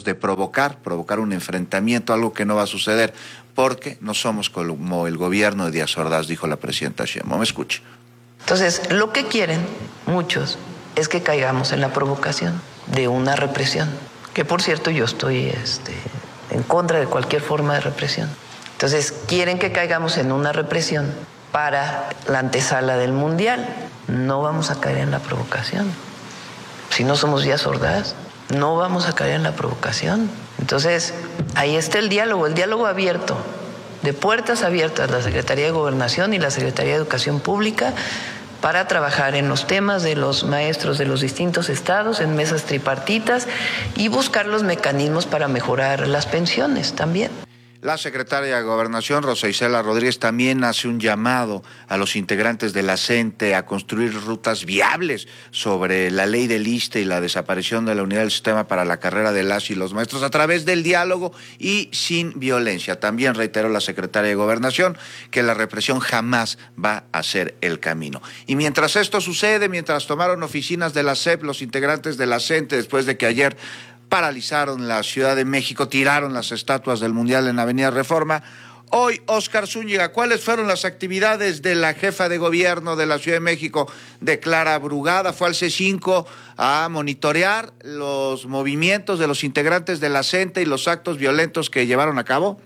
de provocar un enfrentamiento, algo que no va a suceder, porque no somos como el gobierno de Díaz Ordaz, dijo la presidenta Sheinbaum. Escuche. Entonces, lo que quieren muchos es que caigamos en la provocación de una represión, que por cierto yo estoy en contra de cualquier forma de represión. Entonces, quieren que caigamos en una represión para la antesala del Mundial. No vamos a caer en la provocación. Si no somos Díaz Ordaz, no vamos a caer en la provocación. Entonces, ahí está el diálogo abierto, de puertas abiertas, la Secretaría de Gobernación y la Secretaría de Educación Pública, para trabajar en los temas de los maestros de los distintos estados, en mesas tripartitas, y buscar los mecanismos para mejorar las pensiones también. La secretaria de Gobernación, Rosa Isela Rodríguez, también hace un llamado a los integrantes de la CENTE a construir rutas viables sobre la ley del ISSSTE y la desaparición de la unidad del sistema para la carrera de las y los maestros a través del diálogo y sin violencia. También reiteró la secretaria de Gobernación que la represión jamás va a ser el camino. Y mientras esto sucede, mientras tomaron oficinas de la SEP los integrantes de la CENTE, después de que ayer paralizaron la Ciudad de México, tiraron las estatuas del Mundial en Avenida Reforma. Hoy, Óscar Zúñiga, ¿cuáles fueron las actividades de la jefa de gobierno de la Ciudad de México, de Clara Brugada? Fue al C5 a monitorear los movimientos de los integrantes de la CENTE y los actos violentos que llevaron a cabo.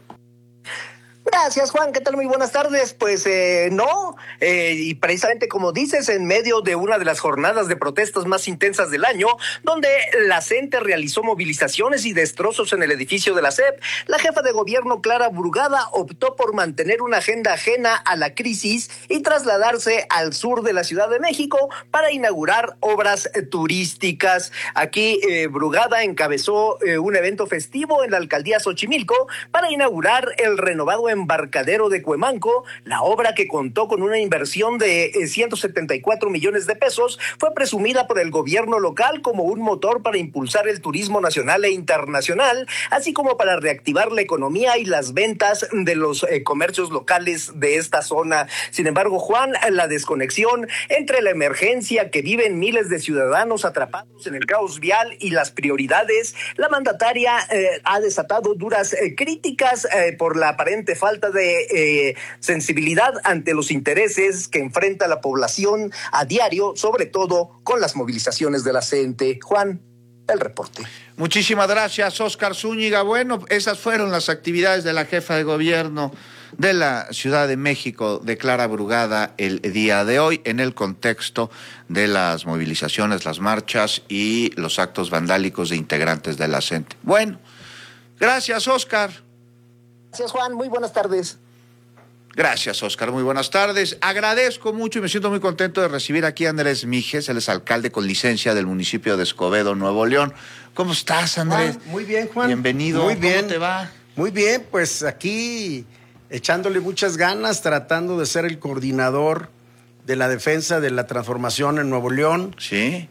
Gracias, Juan. ¿Qué tal? Muy buenas tardes. Pues no, y precisamente como dices, en medio de una de las jornadas de protestas más intensas del año, donde la CENTE realizó movilizaciones y destrozos en el edificio de la SEP, la jefa de gobierno, Clara Brugada, optó por mantener una agenda ajena a la crisis y trasladarse al sur de la Ciudad de México para inaugurar obras turísticas. Aquí Brugada encabezó un evento festivo en la alcaldía Xochimilco para inaugurar el renovado embarcadero de Cuemanco. La obra, que contó con una inversión de 174 millones de pesos, fue presumida por el gobierno local como un motor para impulsar el turismo nacional e internacional, así como para reactivar la economía y las ventas de los comercios locales de esta zona. Sin embargo, Juan, la desconexión entre la emergencia que viven miles de ciudadanos atrapados en el caos vial y las prioridades, la mandataria ha desatado duras críticas por la aparente falta de sensibilidad ante los intereses que enfrenta la población a diario, sobre todo con las movilizaciones de la CENTE. Juan, el reporte. Muchísimas gracias, Óscar Zúñiga. Bueno, esas fueron las actividades de la jefa de gobierno de la Ciudad de México, de Clara Brugada, el día de hoy, en el contexto de las movilizaciones, las marchas y los actos vandálicos de integrantes de la CENTE. Bueno, gracias, Óscar. Gracias, Juan. Muy buenas tardes. Gracias, Óscar. Muy buenas tardes. Agradezco mucho y me siento muy contento de recibir aquí a Andrés Mijes. Él es alcalde con licencia del municipio de Escobedo, Nuevo León. ¿Cómo estás, Andrés? Juan, muy bien, Juan. Bienvenido. Muy bien. ¿Cómo te va? Muy bien, pues aquí echándole muchas ganas, tratando de ser el coordinador de la defensa de la transformación en Nuevo León. Sí.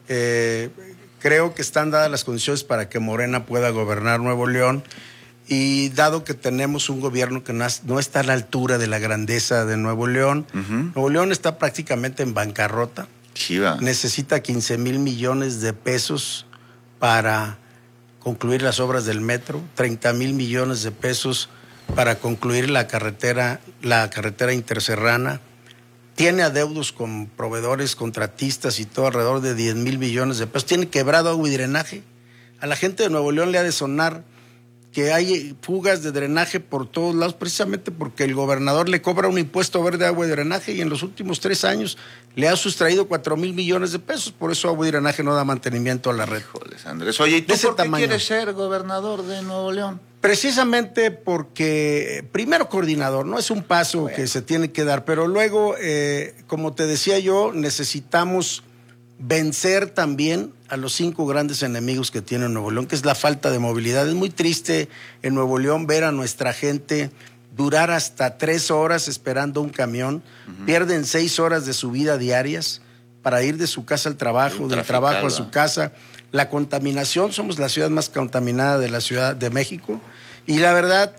Creo que están dadas las condiciones para que Morena pueda gobernar Nuevo León. Y dado que tenemos un gobierno que no está a la altura de la grandeza de Nuevo León, Nuevo León está prácticamente en bancarrota. Sí, va. Necesita 15,000 millones de pesos para concluir las obras del metro, 30,000 millones de pesos para concluir la carretera interserrana. Tiene adeudos con proveedores, contratistas y todo, alrededor de 10,000 millones de pesos. Tiene quebrado agua y drenaje. A la gente de Nuevo León le ha de sonar que hay fugas de drenaje por todos lados, precisamente porque el gobernador le cobra un impuesto verde a agua y drenaje y en los últimos 3 años le ha sustraído 4,000 millones de pesos. Por eso agua y drenaje no da mantenimiento a la red. Híjoles, Andrés. Oye, ¿y tú por qué quieres ser gobernador de Nuevo León? Precisamente porque, primero, coordinador, no es un paso que se tiene que dar, pero luego, como te decía yo, necesitamos vencer también a los 5 grandes enemigos que tiene Nuevo León, que es la falta de movilidad. Es muy triste en Nuevo León ver a nuestra gente durar hasta 3 horas esperando un camión. Pierden 6 horas de su vida diarias para ir de su casa al trabajo, del trabajo a su casa. La contaminación, somos la ciudad más contaminada de la Ciudad de México, y la verdad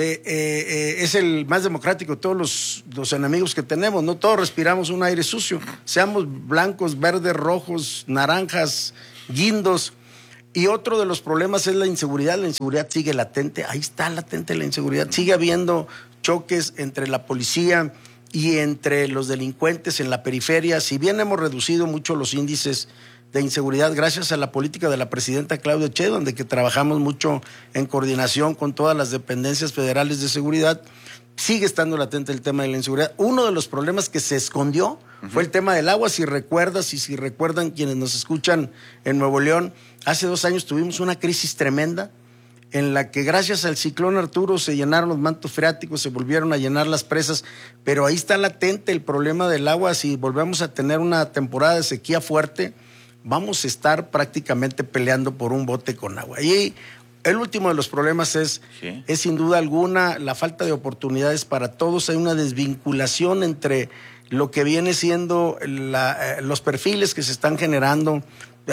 es el más democrático de todos los enemigos que tenemos. No todos respiramos un aire sucio, seamos blancos, verdes, rojos, naranjas, guindos. Y otro de los problemas es la inseguridad. La inseguridad sigue latente. Ahí está latente la inseguridad. Sigue habiendo choques entre la policía y entre los delincuentes en la periferia. Si bien hemos reducido mucho los índices de inseguridad gracias a la política de la presidenta Claudia Sheinbaum, de que trabajamos mucho en coordinación con todas las dependencias federales de seguridad, sigue estando latente el tema de la inseguridad. Uno de los problemas que se escondió fue el tema del agua. Si recuerdas y si recuerdan quienes nos escuchan en Nuevo León, hace 2 años tuvimos una crisis tremenda en la que gracias al ciclón Arturo se llenaron los mantos freáticos, se volvieron a llenar las presas, pero ahí está latente el problema del agua. Si volvemos a tener una temporada de sequía fuerte, vamos a estar prácticamente peleando por un bote con agua. Y el último de los problemas es sin duda alguna la falta de oportunidades para todos. Hay una desvinculación entre lo que viene siendo los perfiles que se están generando.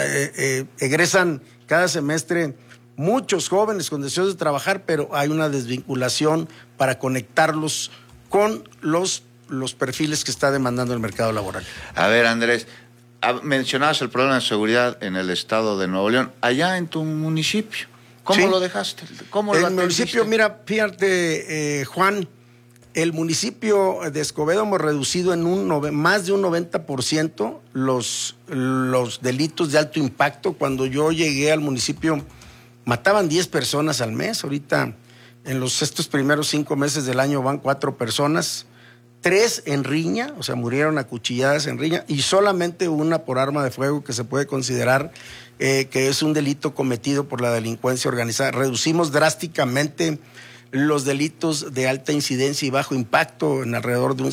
Egresan cada semestre muchos jóvenes con deseos de trabajar, pero hay una desvinculación para conectarlos con los perfiles que está demandando el mercado laboral. A ver, Andrés, mencionabas el problema de seguridad en el estado de Nuevo León. Allá en tu municipio, ¿cómo lo dejaste? ¿Cómo lo atendiste? El municipio, mira, fíjate, Juan, el municipio de Escobedo hemos reducido en más de un 90% los delitos de alto impacto. Cuando yo llegué al municipio mataban 10 personas al mes. Ahorita en estos primeros 5 meses del año van 4 personas, 3 en riña, o sea, murieron acuchilladas en riña, y solamente una por arma de fuego, que se puede considerar que es un delito cometido por la delincuencia organizada. Reducimos drásticamente los delitos de alta incidencia y bajo impacto en alrededor de un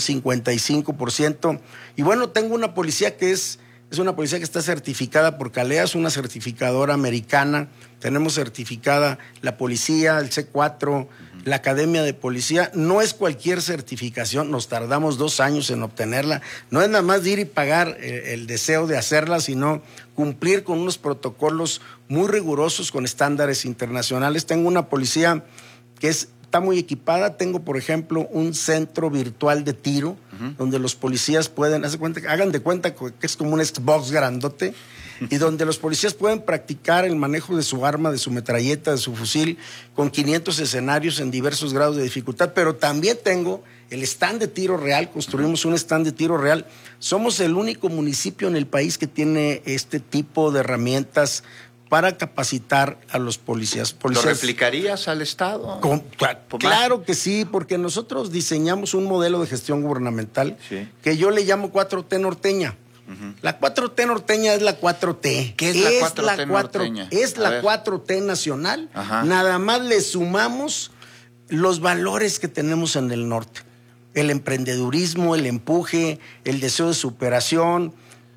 55%. Y bueno, tengo una policía que es una policía que está certificada por CALEA, es una certificadora americana. Tenemos certificada la policía, el C4, la Academia de Policía. No es cualquier certificación, nos tardamos 2 años en obtenerla. No es nada más de ir y pagar el deseo de hacerla, sino cumplir con unos protocolos muy rigurosos con estándares internacionales. Tengo una policía que está muy equipada. Tengo, por ejemplo, un centro virtual de tiro, donde los policías pueden, hagan de cuenta que es como un Xbox grandote, y donde los policías pueden practicar el manejo de su arma, de su metralleta, de su fusil, con 500 escenarios en diversos grados de dificultad. Pero también tengo el stand de tiro real, construimos un stand de tiro real. Somos el único municipio en el país que tiene este tipo de herramientas para capacitar a los policías. ¿Lo replicarías al Estado? Claro que sí, porque nosotros diseñamos un modelo de gestión gubernamental que yo le llamo 4T norteña. La 4T norteña es la 4T. ¿Qué es la 4T norteña? Es la 4T nacional. Nada más le sumamos los valores que tenemos en el norte. El emprendedurismo, el empuje, el deseo de superación,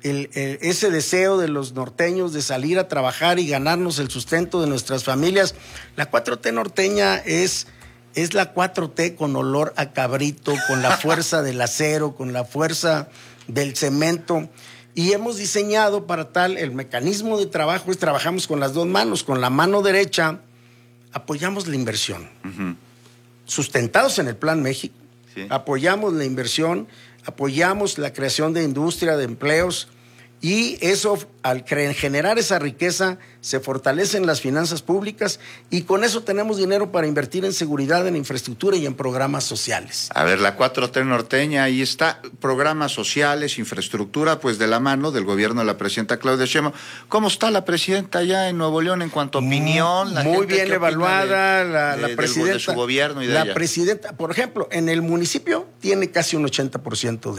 ese deseo de los norteños de salir a trabajar y ganarnos el sustento de nuestras familias. La 4T norteña es la 4T con olor a cabrito, con la fuerza del acero, con la fuerza del cemento. Y hemos diseñado para tal, el mecanismo de trabajo es trabajamos con las 2 manos. Con la mano derecha apoyamos la inversión. Sustentados en el Plan México, apoyamos la inversión, apoyamos la creación de industria, de empleos, y eso, al generar esa riqueza, se fortalecen las finanzas públicas, y con eso tenemos dinero para invertir en seguridad, en infraestructura y en programas sociales. A ver, la 4T norteña, ahí está, programas sociales, infraestructura, pues de la mano del gobierno de la presidenta Claudia Sheinbaum. ¿Cómo está la presidenta allá en Nuevo León en cuanto a opinión? Muy bien evaluada la presidenta. De su gobierno y de la ella. Presidenta, por ejemplo, en el municipio tiene casi un 80%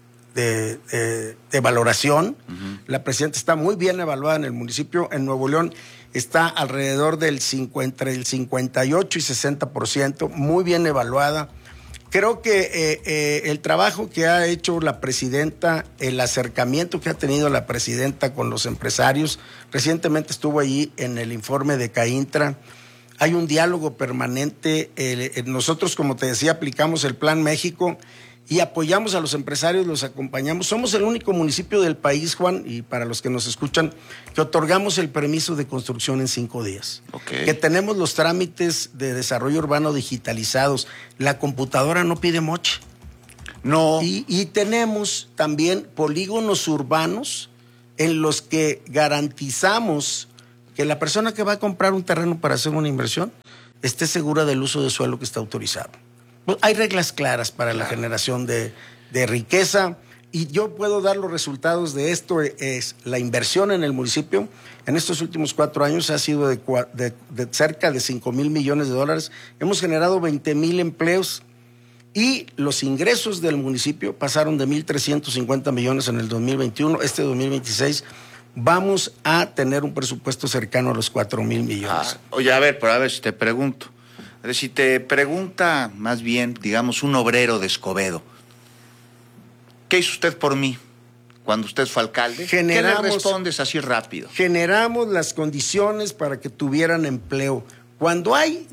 de valoración. La presidenta está muy bien evaluada en el municipio. En Nuevo León está alrededor entre el 58 y 60%, muy bien evaluada. Creo que el trabajo que ha hecho la presidenta, el acercamiento que ha tenido la presidenta con los empresarios, recientemente estuvo allí en el informe de CAINTRA. Hay un diálogo permanente. Nosotros, como te decía, aplicamos el Plan México y apoyamos a los empresarios, los acompañamos. Somos el único municipio del país, Juan, y para los que nos escuchan, que otorgamos el permiso de construcción en 5 días. Que tenemos los trámites de desarrollo urbano digitalizados. La computadora no pide moche. No. Y tenemos también polígonos urbanos en los que garantizamos que la persona que va a comprar un terreno para hacer una inversión esté segura del uso de suelo que está autorizado. Pues hay reglas claras para la generación de riqueza, y yo puedo dar los resultados de esto. Es la inversión en el municipio en estos últimos 4 años ha sido de cerca de 5,000 millones de dólares. Hemos generado 20,000 empleos, y los ingresos del municipio pasaron de 1,350 millones en el 2021. Este 2026 vamos a tener un presupuesto cercano a los 4,000 millones. Oye, a ver si te pregunto. Si te pregunta más bien, digamos, un obrero de Escobedo, ¿qué hizo usted por mí cuando usted fue alcalde? ¿Qué le respondes así rápido? Generamos las condiciones para que tuvieran empleo. Cuando hay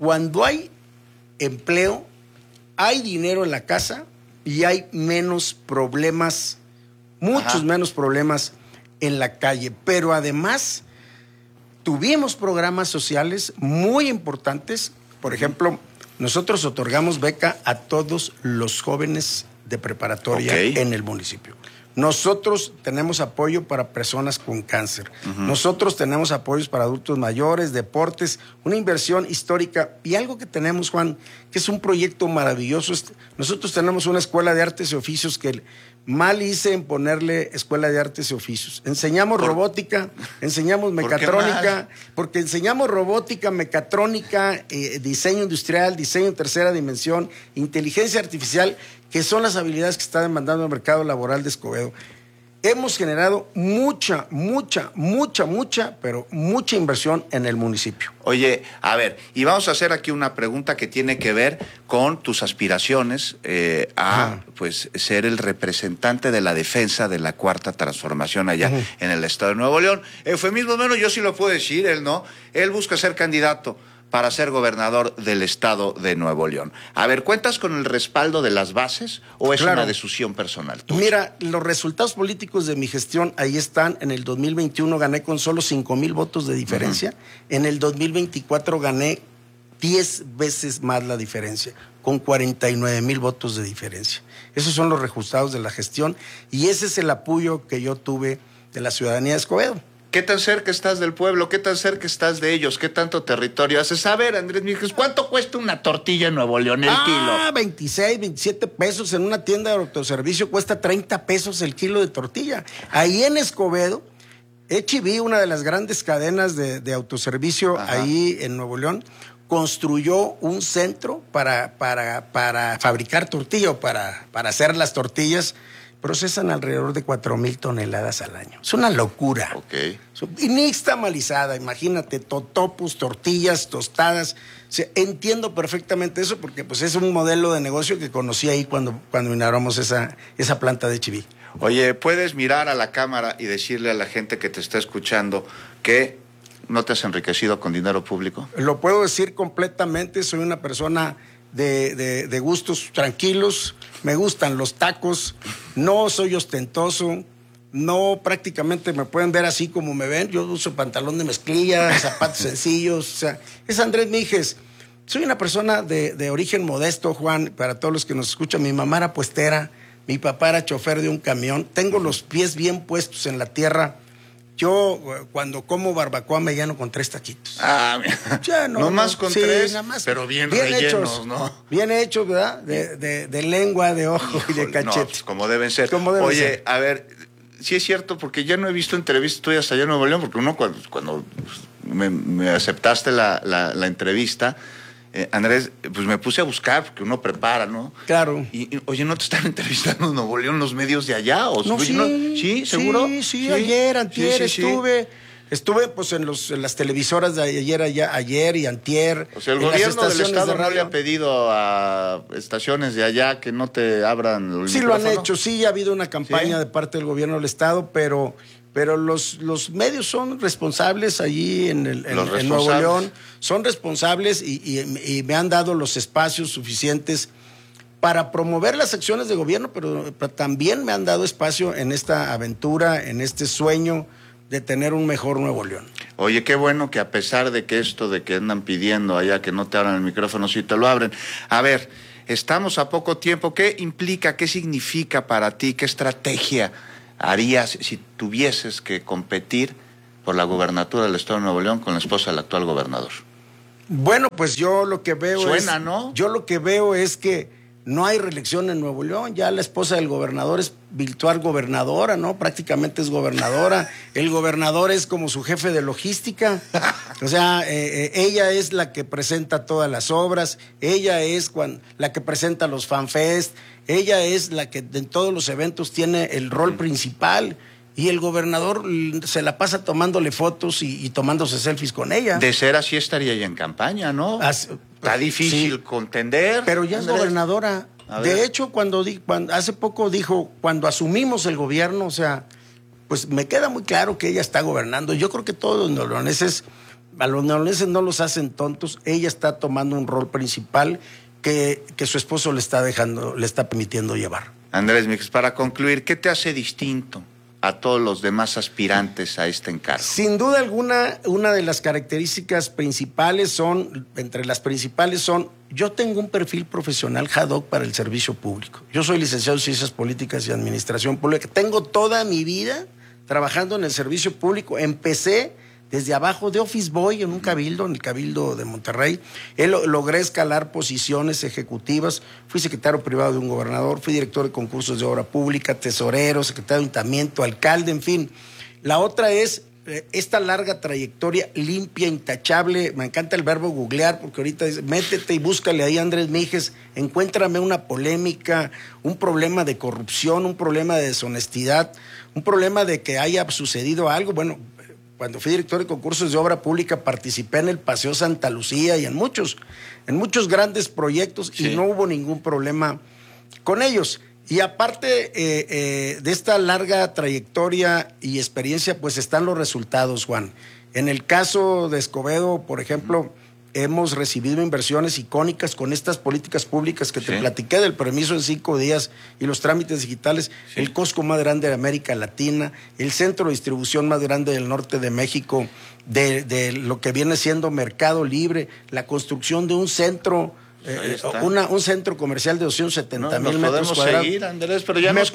empleo, hay dinero en la casa y hay menos problemas, muchos menos problemas en la calle. Pero además, tuvimos programas sociales muy importantes. Por ejemplo, nosotros otorgamos beca a todos los jóvenes de preparatoria en el municipio. Nosotros tenemos apoyo para personas con cáncer. Nosotros tenemos apoyos para adultos mayores, deportes, una inversión histórica. Y algo que tenemos, Juan, que es un proyecto maravilloso. Nosotros tenemos una escuela de artes y oficios que mal hice en ponerle escuela de artes y oficios. Enseñamos robótica, enseñamos mecatrónica, porque enseñamos robótica, mecatrónica, diseño industrial, diseño en tercera dimensión, inteligencia artificial, que son las habilidades que está demandando el mercado laboral de Escobedo. Hemos generado mucha inversión en el municipio. Oye, a ver, y vamos a hacer aquí una pregunta que tiene que ver con tus aspiraciones pues ser el representante de la defensa de la Cuarta Transformación allá en el estado de Nuevo León. Eufemismo menos, yo sí lo puedo decir, él no. Él busca ser candidato para ser gobernador del estado de Nuevo León. A ver, ¿cuentas con el respaldo de las bases o es una decisión personal tuya? Mira, los resultados políticos de mi gestión ahí están. En el 2021 gané con solo 5,000 votos de diferencia. En el 2024 gané 10 veces más la diferencia, con 49,000 votos de diferencia. Esos son los resultados de la gestión y ese es el apoyo que yo tuve de la ciudadanía de Escobedo. ¿Qué tan cerca estás del pueblo? ¿Qué tan cerca estás de ellos? ¿Qué tanto territorio haces? A ver, Andrés Mijes, ¿cuánto cuesta una tortilla en Nuevo León el kilo? 26, 27 pesos. En una tienda de autoservicio cuesta 30 pesos el kilo de tortilla. Ahí en Escobedo, H-E-B, una de las grandes cadenas de autoservicio ahí en Nuevo León, construyó un centro para fabricar tortilla o para hacer las tortillas. Procesan alrededor de 4,000 toneladas al año. Es una locura. Y nixtamalizada, imagínate, totopos, tortillas, tostadas. O sea, entiendo perfectamente eso porque pues es un modelo de negocio que conocí ahí cuando inauguramos esa planta de H-E-B. Oye, ¿puedes mirar a la cámara y decirle a la gente que te está escuchando que no te has enriquecido con dinero público? Lo puedo decir completamente, soy una persona de gustos tranquilos, me gustan los tacos, no soy ostentoso, no prácticamente me pueden ver así como me ven, yo uso pantalón de mezclilla, zapatos sencillos, o sea, es Andrés Mijes. Soy una persona de origen modesto, Juan, para todos los que nos escuchan. Mi mamá era puestera, mi papá era chofer de un camión, tengo los pies bien puestos en la tierra. Yo, cuando como barbacoa, me lleno con 3 taquitos. Ya no más con 3, nada más, pero bien rellenos, hechos, ¿no? Bien hechos, ¿verdad? De lengua, de ojo y de cachete. No, pues como deben ser. Oye, a ver, sí es cierto, porque ya no he visto entrevistas tuyas allá en Nuevo León, porque uno cuando me aceptaste la entrevista, Andrés, pues me puse a buscar, porque uno prepara, ¿no? Claro. Y oye, ¿no te están entrevistando en Nuevo León los medios de allá? No, ¿Sí? ¿Seguro? Sí, ayer, antier, estuve pues en las televisoras de ayer y antier. O sea, el gobierno del estado no le ha pedido a estaciones de allá que no te abran el micrófono. Lo han hecho, sí, ha habido una campaña de parte del gobierno del estado, pero los medios son responsables allí en Nuevo León, son responsables y me han dado los espacios suficientes para promover las acciones de gobierno, pero también me han dado espacio en esta aventura, en este sueño de tener un mejor Nuevo León. Oye, qué bueno que a pesar de que esto de que andan pidiendo allá que no te abran el micrófono, sí te lo abren. A ver, estamos a poco tiempo. ¿Qué implica, qué significa para ti, qué estrategia harías si tuvieses que competir por la gubernatura del Estado de Nuevo León con la esposa del actual gobernador. Bueno, pues yo lo que veo Suena, ¿no? Yo lo que veo es que no hay reelección en Nuevo León. Ya la esposa del gobernador es virtual gobernadora, ¿no? Prácticamente es gobernadora. El gobernador es como su jefe de logística. O sea, ella es la que presenta todas las obras. Ella es la que presenta los fanfest. Ella es la que en todos los eventos tiene el rol principal. Y el gobernador se la pasa tomándole fotos y tomándose selfies con ella. De ser así estaría ella en campaña, ¿no? Está difícil contender. Pero ya es gobernadora. De hecho, cuando hace poco dijo, cuando asumimos el gobierno, o sea, pues me queda muy claro que ella está gobernando. Yo creo que todos los neoloneses, a los neoloneses no los hacen tontos. Ella está tomando un rol principal que su esposo le está permitiendo llevar. Andrés Mijes, para concluir, ¿qué te hace distinto a todos los demás aspirantes a este encargo? Sin duda alguna, una de las características principales entre las principales son, yo tengo un perfil profesional ad hoc para el servicio público. Yo soy licenciado en Ciencias Políticas y Administración Pública. Tengo toda mi vida trabajando en el servicio público. Empecé desde abajo de Office Boy en un cabildo, en el Cabildo de Monterrey. Logré escalar posiciones ejecutivas. Fui secretario privado de un gobernador, fui director de concursos de obra pública, tesorero, secretario de ayuntamiento, alcalde, en fin. La otra es esta larga trayectoria limpia, intachable. Me encanta el verbo googlear, porque ahorita dice, métete y búscale ahí, Andrés Mijes, encuéntrame una polémica, un problema de corrupción, un problema de deshonestidad, un problema de que haya sucedido algo. Bueno, cuando fui director de concursos de obra pública, participé en el Paseo Santa Lucía y en muchos grandes proyectos, sí, y no hubo ningún problema con ellos. Y aparte de esta larga trayectoria y experiencia, pues están los resultados, Juan. En el caso de Escobedo, por ejemplo, hemos recibido inversiones icónicas con estas políticas públicas que te platiqué, del permiso en 5 días y los trámites digitales, el Costco más grande de América Latina, el centro de distribución más grande del norte de México, de lo que viene siendo Mercado Libre, la construcción de un centro, un centro comercial de 270,000 metros cuadrados. Podemos seguir, Andrés, pero ya nos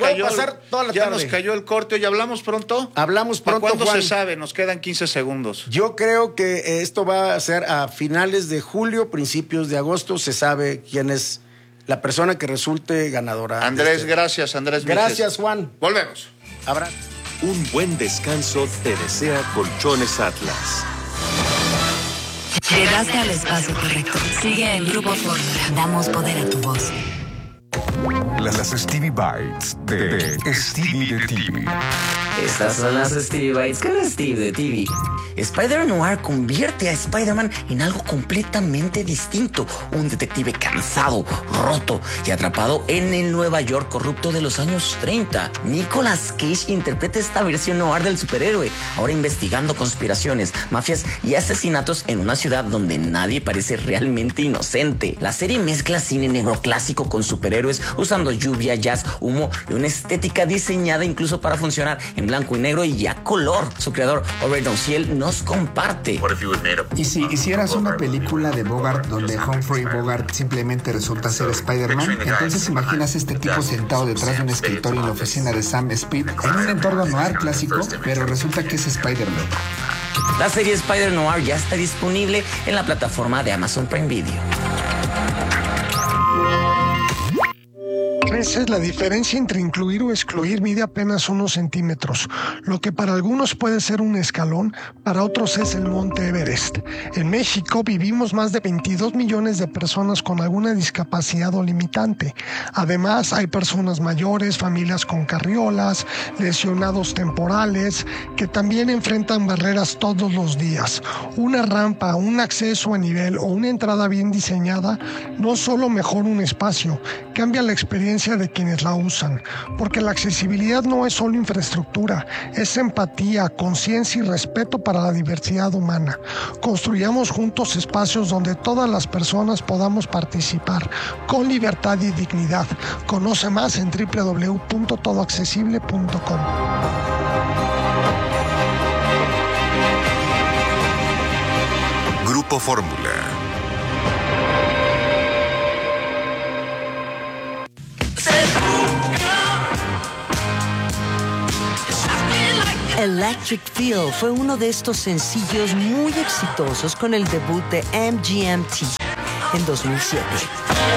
cayó el corte. ¿Y hablamos pronto? Hablamos pronto, ¿Cuándo Juan? se sabe? Nos quedan 15 segundos. Yo creo que esto va a ser a finales de julio, principios de agosto. Se sabe quién es la persona que resulte ganadora. Andrés, gracias, Andrés Mijes. Gracias, Juan. Volvemos. Abrazo. Un buen descanso te desea Colchones Atlas. Llegaste al espacio correcto. Sigue en Grupo Fórmula. Damos poder a tu voz. Las Stevie Bites de Stevie de TV. Estas son las Stevie Bites con Steve de TV. Spider-Noir convierte a Spider-Man en algo completamente distinto. Un detective cansado, roto y atrapado en el Nueva York corrupto de los años 30. Nicolas Cage interpreta esta versión noir del superhéroe, ahora investigando conspiraciones, mafias y asesinatos en una ciudad donde nadie parece realmente inocente. La serie mezcla cine negro clásico con superhéroes, usando lluvia, jazz, humo y una estética diseñada incluso para funcionar en blanco y negro y a color. Su creador, Robert Downhill, nos comparte. ¿Y si hicieras una película de Bogart donde Humphrey Bogart simplemente resulta ser Spider-Man? Entonces imaginas este tipo sentado detrás de un escritorio en la oficina de Sam Speed en un entorno noir clásico, pero resulta que es Spider-Man. La serie Spider-Noir ya está disponible en la plataforma de Amazon Prime Video. Veces la diferencia entre incluir o excluir mide apenas unos centímetros. Lo que para algunos puede ser un escalón, para otros es el Monte Everest. En México vivimos más de 22 millones de personas con alguna discapacidad o limitante. Además, hay personas mayores, familias con carriolas, lesionados temporales, que también enfrentan barreras todos los días. Una rampa, un acceso a nivel o una entrada bien diseñada no solo mejora un espacio, cambia la experiencia de quienes la usan, porque la accesibilidad no es solo infraestructura, es empatía, conciencia y respeto para la diversidad humana. Construyamos juntos espacios donde todas las personas podamos participar con libertad y dignidad. Conoce más en www.todoaccesible.com. Grupo Fórmula. Electric Feel fue uno de estos sencillos muy exitosos con el debut de MGMT en 2007.